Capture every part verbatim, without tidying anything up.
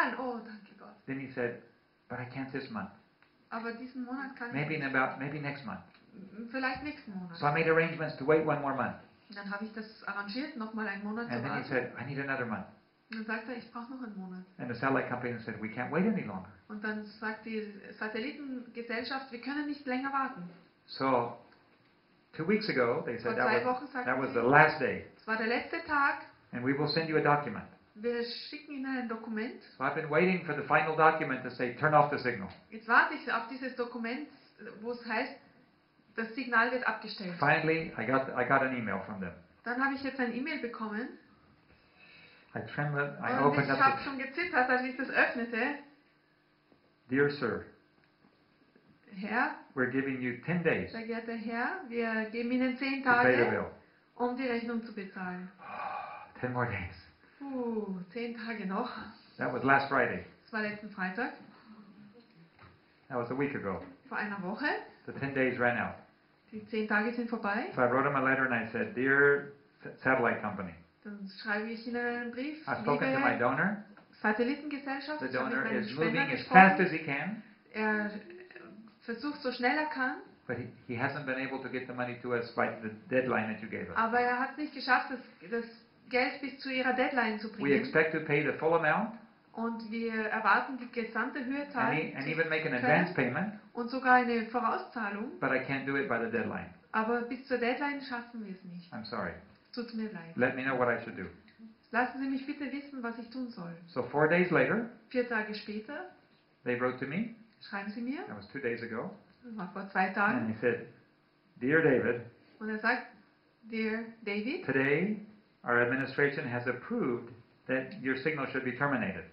zahlen. Oh, danke Gott. Then he said, but I can't this month. Aber diesen Monat kann ich Maybe in nicht. about, maybe next month. Vielleicht nächsten Monat. So I made arrangements to wait one more month. Und dann habe ich das arrangiert, nochmal einen Monat zu And then he warten. said, I need another month. Und dann sagt er, ich brauche noch einen Monat. And the satellite company said, we can't wait any longer. Und dann sagt die Satellitengesellschaft, wir können nicht länger warten. So two weeks ago, they Vor said that zwei was, Wochen sagten that was sie, the last day. es war der letzte Tag, And we will send you a document. wir schicken Ihnen ein Dokument. So I've been waiting for the final document to say, turn off the signal. Jetzt warte ich auf dieses Dokument, wo es heißt, das Signal wird abgestellt. Finally, I got, I got an email from them. Dann habe ich jetzt ein E-Mail bekommen. I trembled, I Und opened ich up habe the, schon gezittert, als ich das öffnete. Dear sir, Herr, we're giving you ten days sehr geehrter Herr, wir geben Ihnen zehn to pay the Tage, bill. um die Rechnung zu bezahlen. ten more days. Puh, zehn Tage noch. That was last Friday. Das war letzten Freitag, That was a week ago. vor einer Woche. The ten days ran out. Die zehn Tage sind vorbei. So I wrote him a letter and I said, Dear s- satellite company, Dann schreibe ich Ihnen einen Brief. I've spoken to my Liebe donor. Satellitengesellschaft, The ich habe mit donor meinem is Spender moving as fast gesprochen. as he can, Er versucht so schnell er kann, but he, he hasn't been able to get the money to us by the deadline that you gave us. aber er hat es nicht geschafft, das, das Geld bis zu ihrer Deadline zu We bringen. expect to pay the full amount Und wir erwarten die gesamte Höhe and, zahlen e- and zu even make an können advance payment, und sogar eine Vorauszahlung, but I can't do it by the deadline. aber bis zur Deadline schaffen wir es nicht. I'm sorry. Tut mir leid. Let me know what I should do. Lassen Sie mich bitte wissen, was ich tun soll. So four days later, Vier Tage später they wrote to me. schreiben Sie mir, That was two days ago. das war vor zwei And Tagen, he said, Dear David, und er sagt, Dear David, today our administration has approved that your signal should be terminated.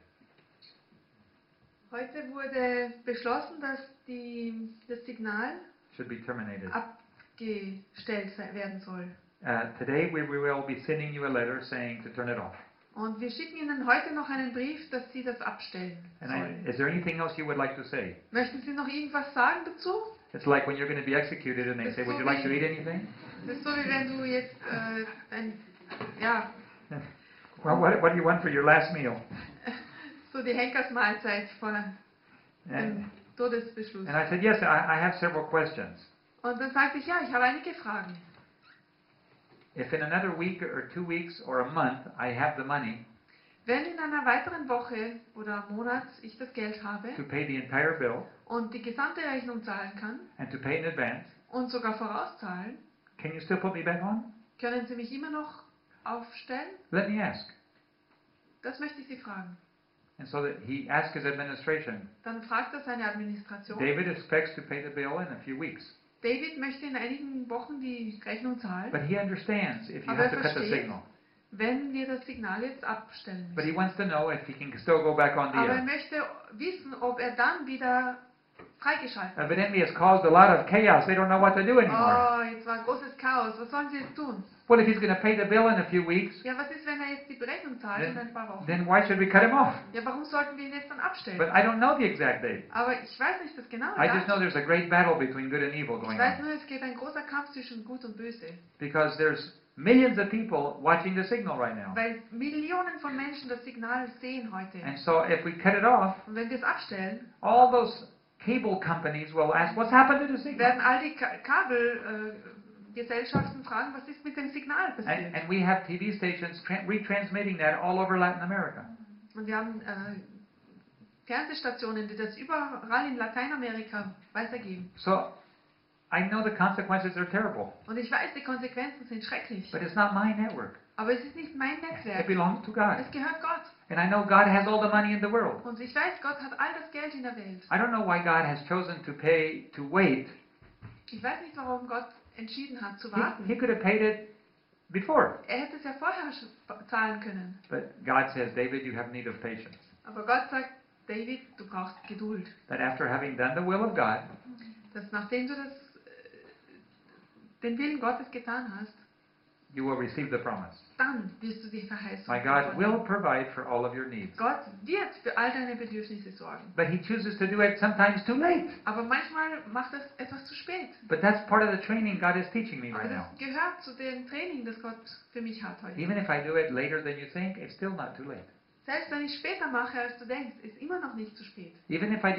heute wurde beschlossen, dass die, das Signal Should be terminated. abgestellt se- werden soll. Uh, today we will be sending you a letter saying to turn it off. Und wir schicken Ihnen heute noch einen Brief, dass Sie das abstellen And I, sollen. is there anything else you would like to say? Möchten Sie noch irgendwas sagen dazu? It's like when you're going to be executed and they say, would you like to eat anything? Das ist so, wie wenn du jetzt äh, ein, ja, Well, what, what do you want for your last meal? so die Henkersmahlzeit vor dem And, Todesbeschluss. and I said, yes, I, I have several questions. Und dann sagte ich, ja, ich habe einige Fragen. If in another week or two weeks or a month I have the money Wenn in einer weiteren Woche oder Monat ich das Geld habe to pay the entire bill und die gesamte Rechnung zahlen kann and to pay in advance, und sogar vorauszahlen, can you still put me back on? können Sie mich immer noch aufstellen? Let me ask. Das möchte ich Sie fragen. And so that he asked his administration, Dann fragt er seine Administration. David expects to pay the bill in a few weeks. David möchte in einigen Wochen die Rechnung zahlen, But he understands if you aber have er to cut the versteht, signal. wenn wir das Signal jetzt abstellen But he müssen. wants to know if he can still go back on the Aber er air. möchte wissen, ob er dann wieder freigeschaltet wird. Evidently it's caused a lot of chaos. They don't know what to do anymore. Oh, jetzt war großes Chaos. Was sollen sie jetzt tun? What if he's going to pay the bill in a few weeks? Ja, was ist, wenn er jetzt die Rechnung zahlt in ein paar Wochen? Then why should we cut him off? Ja, warum sollten wir ihn jetzt dann abstellen? But I don't know the exact date. Aber ich weiß nicht das genaue I just know Datum. there's a great battle between good and evil Ich going weiß on. nur, es geht ein großer Kampf zwischen Gut und Böse. Because there's millions of people watching the signal right now. Weil Millionen von Menschen das Signal sehen heute. And so if we cut it off, Und wenn wir es abstellen, all those cable companies will ask, what's happened to the signal? werden all die Ka- Kabelgesellschaften fragen, was ist mit dem Signal And, passiert? and we have T V stations tra- retransmitting that all over Latin America. Und wir haben äh, Fernsehstationen, die das überall in Lateinamerika weitergeben. So I know the consequences are terrible, Und ich weiß, die Konsequenzen sind schrecklich. but it's not my network. Aber es ist nicht mein It Netzwerk. belongs to God. Es gehört Gott. And I know God has all the money in the world. Und ich weiß, Gott hat all das Geld in der Welt. I don't know why God has chosen to pay, to wait. Ich weiß nicht, warum Gott entschieden hat zu He, he warten. could have paid it before. Er hätte es ja vorher schon zahlen können. But God says, David, you have need of patience. Aber Gott sagt, David, du brauchst Geduld. That after having done the will of God, Dass nachdem du das, äh, den Willen Gottes getan hast, you will receive the promise. dann wirst du die Verheißung My God will bekommen. provide for all of your needs. Gott wird für all deine Bedürfnisse sorgen. But He chooses to do it sometimes too late. Aber manchmal macht es etwas zu spät. But that's part of the training God is teaching me Aber right now. das gehört zu dem Training, das Gott für mich hat heute. Even if I do it later than you think, it's still not too late. Selbst wenn ich später mache, als du denkst, ist immer noch nicht zu spät. Even if I